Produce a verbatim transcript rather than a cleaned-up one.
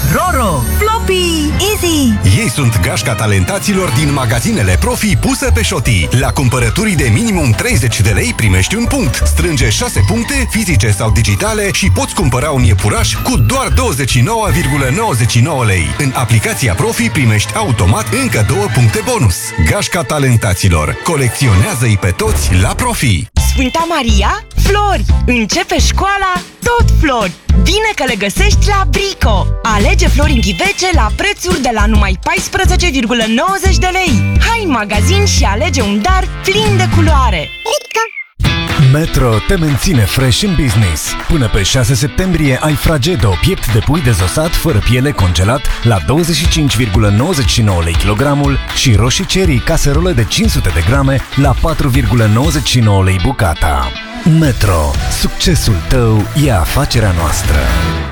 Roro, Floppy, Easy. Ei sunt gașca talentaților din magazinele Profi puse pe șotii. La cumpărături de minimum treizeci de lei primești un punct. Strânge șase puncte, fizice sau digitale, și poți cumpăra un iepuraș cu doar douăzeci și nouă virgulă nouăzeci și nouă lei. În aplicația Profi primești automat încă două puncte bonus. Gașca talentaților. Colecționează-i pe toți la Profi. Sfânta Maria, flori! Începe școala, tot flori! Bine că le găsești la Brico! Alege flori în ghivece la prețuri de la numai paisprezece virgulă nouăzeci de lei. Hai în magazin și alege un dar plin de culoare! Brico! Metro te menține fresh în business. Până pe șase septembrie ai Fragedo, piept de pui dezosat fără piele congelat la douăzeci și cinci virgulă nouăzeci și nouă lei kilogramul și roșii cherry caserolă de cinci sute de grame la patru virgulă nouăzeci și nouă lei bucata. Metro. Succesul tău e afacerea noastră.